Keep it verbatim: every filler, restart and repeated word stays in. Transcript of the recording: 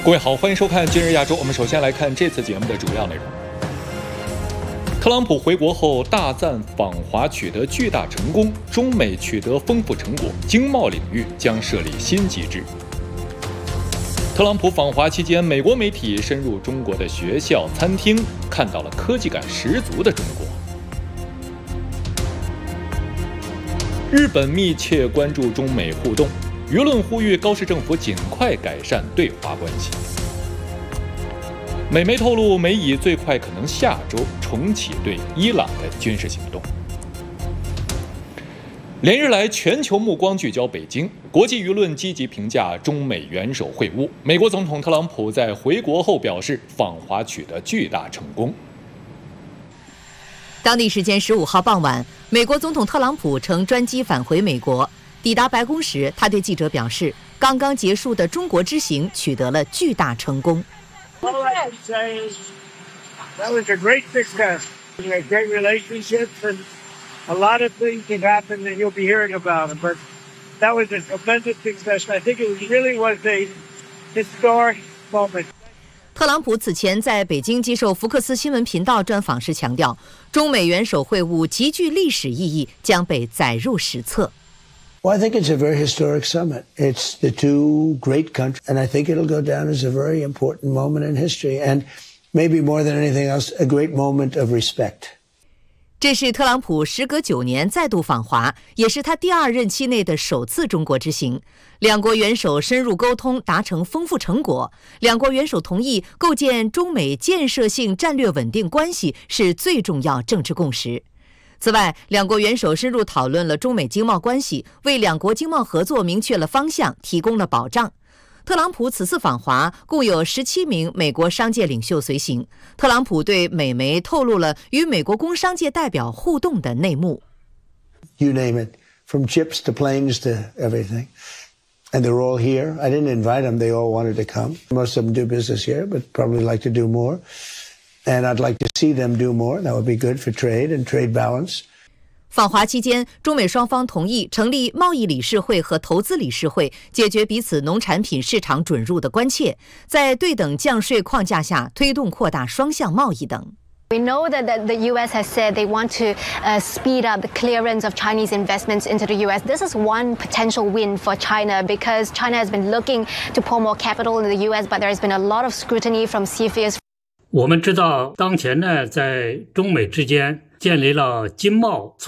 各位好，欢迎收看今日亚洲。我们首先来看这次节目的主要内容。特朗普回国后大赞访华取得巨大成功，中美取得丰富成果，经贸领域将设立新机制。特朗普访华期间，美国媒体深入中国的学校、餐厅，看到了科技感十足的中国。日本密切关注中美互动，舆论呼吁高市政府尽快改善对华关系。美媒透露，美以最快可能下周重启对伊朗的军事行动。连日来，全球目光聚焦北京，国际舆论积极评价中美元首会晤。美国总统特朗普在回国后表示，访华取得巨大成功。 当地时间十五号傍晚，美国总统特朗普乘专机返回美国。抵达白宫时，他对记者表示，刚刚结束的中国之行取得了巨大成功。 All I can say is that was a great success. We had great relationships, and a lot of things have happened, and you'll be hearing about them. But that was a tremendous success. I think it really was a historic moment. 特朗普此前在北京接受福克斯新闻频道专访时强调，中美元首会晤极具历史意义，将被载入史册。 Well, I think it's a very historic summit. It's the two great countries, and I think it'll go down as a very important moment in history, and maybe more than anything else, a great moment of respect. 这是特朗普时隔九年再度访华，也是他第二任期内的首次中国之行。两国元首深入沟通，达成丰富成果。两国元首同意构建中美建设性战略稳定关系是最重要政治共识。此外，两国元首深入讨论了中美经贸关系，为两国经贸合作明确了方向，提供了保障。特朗普此次访华共有十七名美国商界领袖随行。特朗普对美媒透露了与美国工商界代表互动的内幕。 You name it, from chips to planes to everything. And they're all here. I didn't invite them. They all wanted to come. Most of them do business here, but probably like to do more. And I'd like to see them do more. That would be good for trade and trade balance. 访华期间，中美双方同意成立贸易理事会和投资理事会，解决彼此农产品市场准入的关切，在对等降税框架下推动扩大双向贸易等。 We know that the U S has said they want to uh, speed up the clearance of Chinese investments into the U S. This is one potential win for China because China has been looking to pour more capital into the U S, but there has been a lot of scrutiny from C F I U S. 我们知道，当前呢，在中美之间建立了经贸